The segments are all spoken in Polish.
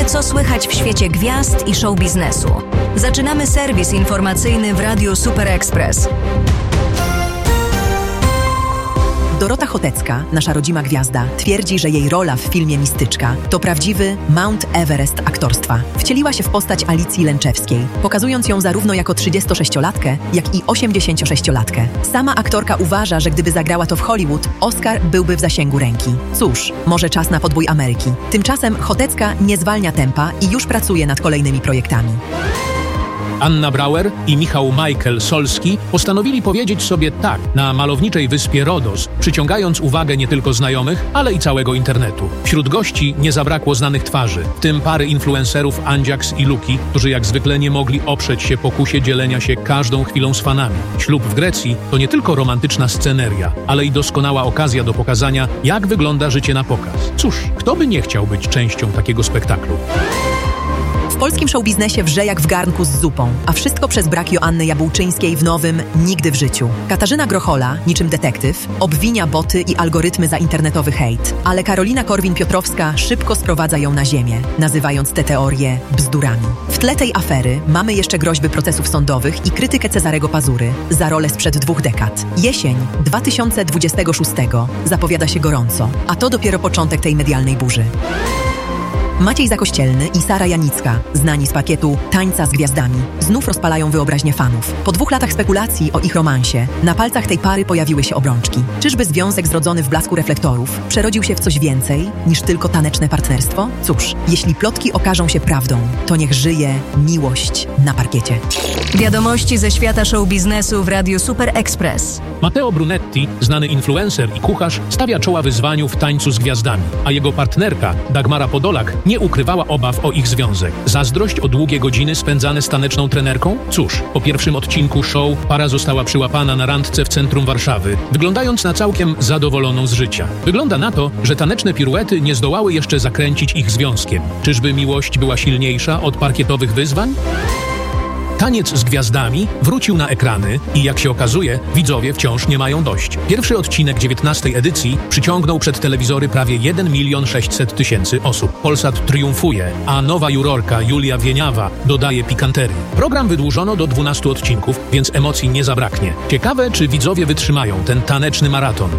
Co słychać w świecie gwiazd i show biznesu? Zaczynamy serwis informacyjny w Radiu Super Express. Dorota Chotecka, nasza rodzima gwiazda, twierdzi, że jej rola w filmie Mistyczka to prawdziwy Mount Everest aktorstwa. Wcieliła się w postać Alicji Lęczewskiej, pokazując ją zarówno jako 36-latkę, jak i 86-latkę. Sama aktorka uważa, że gdyby zagrała to w Hollywood, Oscar byłby w zasięgu ręki. Cóż, może czas na podbój Ameryki. Tymczasem Chotecka nie zwalnia tempa i już pracuje nad kolejnymi projektami. Anna Brauer i Michał Michael Solski postanowili powiedzieć sobie tak na malowniczej wyspie Rodos, przyciągając uwagę nie tylko znajomych, ale i całego internetu. Wśród gości nie zabrakło znanych twarzy, w tym pary influencerów Andziaks i Luki, którzy jak zwykle nie mogli oprzeć się pokusie dzielenia się każdą chwilą z fanami. Ślub w Grecji to nie tylko romantyczna sceneria, ale i doskonała okazja do pokazania, jak wygląda życie na pokaz. Cóż, kto by nie chciał być częścią takiego spektaklu? W polskim showbiznesie wrze jak w garnku z zupą, a wszystko przez brak Joanny Jabłczyńskiej w nowym Nigdy w życiu. Katarzyna Grochola, niczym detektyw, obwinia boty i algorytmy za internetowy hejt, ale Karolina Korwin-Piotrowska szybko sprowadza ją na ziemię, nazywając te teorie bzdurami. W tle tej afery mamy jeszcze groźby procesów sądowych i krytykę Cezarego Pazury za rolę sprzed 2 dekad. Jesień 2026 zapowiada się gorąco, a to dopiero początek tej medialnej burzy. Maciej Zakościelny i Sara Janicka, znani z pakietu Tańca z gwiazdami, znów rozpalają wyobraźnię fanów. Po 2 latach spekulacji o ich romansie, na palcach tej pary pojawiły się obrączki. Czyżby związek zrodzony w blasku reflektorów przerodził się w coś więcej niż tylko taneczne partnerstwo? Cóż, jeśli plotki okażą się prawdą, to niech żyje miłość na parkiecie. Wiadomości ze świata show biznesu w Radiu Super Express. Matteo Brunetti, znany influencer i kucharz, stawia czoła wyzwaniu w Tańcu z gwiazdami, a jego partnerka, Dagmara Podolak, nie ukrywała obaw o ich związek. Zazdrość o długie godziny spędzane z taneczną trenerką? Cóż, po pierwszym odcinku show para została przyłapana na randce w centrum Warszawy, wyglądając na całkiem zadowoloną z życia. Wygląda na to, że taneczne piruety nie zdołały jeszcze zakręcić ich związkiem. Czyżby miłość była silniejsza od parkietowych wyzwań? Taniec z gwiazdami wrócił na ekrany i jak się okazuje, widzowie wciąż nie mają dość. Pierwszy odcinek 19. edycji przyciągnął przed telewizory prawie 1 600 000 osób. Polsat triumfuje, a nowa jurorka Julia Wieniawa dodaje pikanterii. Program wydłużono do 12 odcinków, więc emocji nie zabraknie. Ciekawe, czy widzowie wytrzymają ten taneczny maraton.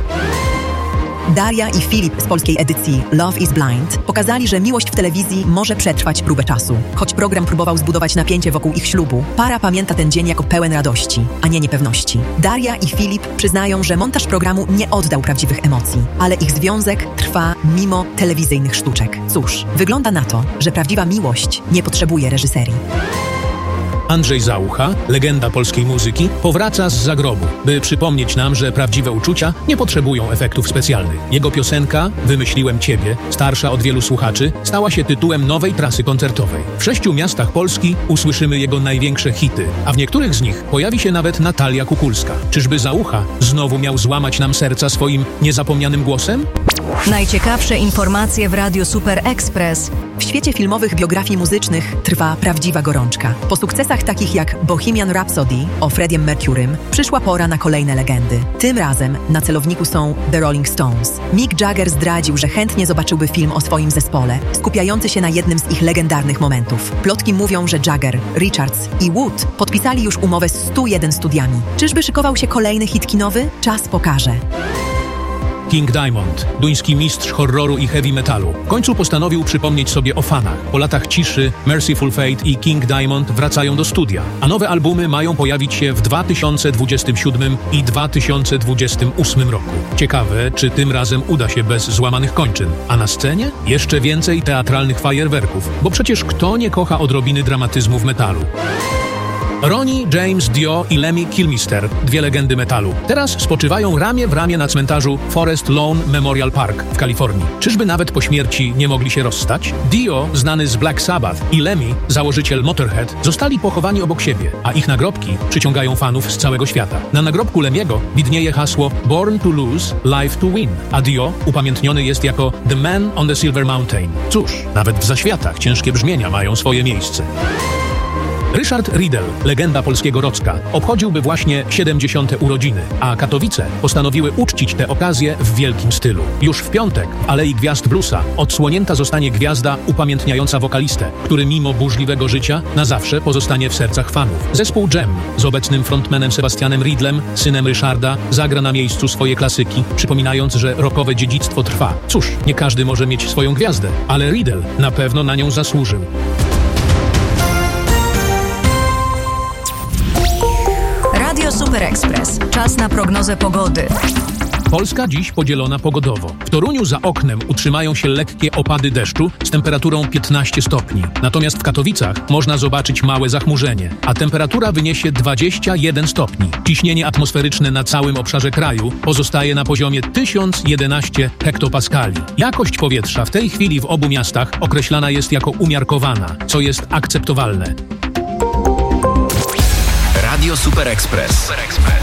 Daria i Filip z polskiej edycji Love is Blind pokazali, że miłość w telewizji może przetrwać próbę czasu. Choć program próbował zbudować napięcie wokół ich ślubu, para pamięta ten dzień jako pełen radości, a nie niepewności. Daria i Filip przyznają, że montaż programu nie oddał prawdziwych emocji, ale ich związek trwa mimo telewizyjnych sztuczek. Cóż, wygląda na to, że prawdziwa miłość nie potrzebuje reżyserii. Andrzej Zaucha, legenda polskiej muzyki, powraca z zagrobu, by przypomnieć nam, że prawdziwe uczucia nie potrzebują efektów specjalnych. Jego piosenka Wymyśliłem Ciebie, starsza od wielu słuchaczy, stała się tytułem nowej trasy koncertowej. W 6 miastach Polski usłyszymy jego największe hity, a w niektórych z nich pojawi się nawet Natalia Kukulska. Czyżby Zaucha znowu miał złamać nam serca swoim niezapomnianym głosem? Najciekawsze informacje w Radiu Super Express. W świecie filmowych biografii muzycznych trwa prawdziwa gorączka. Po sukcesach takich jak Bohemian Rhapsody o Freddiem Mercurym przyszła pora na kolejne legendy. Tym razem na celowniku są The Rolling Stones. Mick Jagger zdradził, że chętnie zobaczyłby film o swoim zespole, skupiający się na jednym z ich legendarnych momentów. Plotki mówią, że Jagger, Richards i Wood podpisali już umowę z 101 studiami. Czyżby szykował się kolejny hit kinowy? Czas pokaże. King Diamond, duński mistrz horroru i heavy metalu, w końcu postanowił przypomnieć sobie o fanach. Po latach ciszy Merciful Fate i King Diamond wracają do studia, a nowe albumy mają pojawić się w 2027 i 2028 roku. Ciekawe, czy tym razem uda się bez złamanych kończyn. A na scenie? Jeszcze więcej teatralnych fajerwerków, bo przecież kto nie kocha odrobiny dramatyzmu w metalu? Ronnie James Dio i Lemmy Kilmister, 2 legendy metalu, teraz spoczywają ramię w ramię na cmentarzu Forest Lawn Memorial Park w Kalifornii. Czyżby nawet po śmierci nie mogli się rozstać? Dio, znany z Black Sabbath, i Lemmy, założyciel Motorhead, zostali pochowani obok siebie, a ich nagrobki przyciągają fanów z całego świata. Na nagrobku Lemiego widnieje hasło Born to Lose, Life to Win, a Dio upamiętniony jest jako The Man on the Silver Mountain. Cóż, nawet w zaświatach ciężkie brzmienia mają swoje miejsce. Ryszard Riedel, legenda polskiego rocka, obchodziłby właśnie 70. urodziny, a Katowice postanowiły uczcić tę okazję w wielkim stylu. Już w piątek w Alei Gwiazd Bluesa odsłonięta zostanie gwiazda upamiętniająca wokalistę, który mimo burzliwego życia na zawsze pozostanie w sercach fanów. Zespół Jam z obecnym frontmanem Sebastianem Riedlem, synem Ryszarda, zagra na miejscu swoje klasyki, przypominając, że rockowe dziedzictwo trwa. Cóż, nie każdy może mieć swoją gwiazdę, ale Riedel na pewno na nią zasłużył. Radio Super Express. Czas na prognozę pogody. Polska dziś podzielona pogodowo. W Toruniu za oknem utrzymają się lekkie opady deszczu z temperaturą 15 stopni. Natomiast w Katowicach można zobaczyć małe zachmurzenie, a temperatura wyniesie 21 stopni. Ciśnienie atmosferyczne na całym obszarze kraju pozostaje na poziomie 1011 hektopaskali. Jakość powietrza w tej chwili w obu miastach określana jest jako umiarkowana, co jest akceptowalne. Radio Super Express.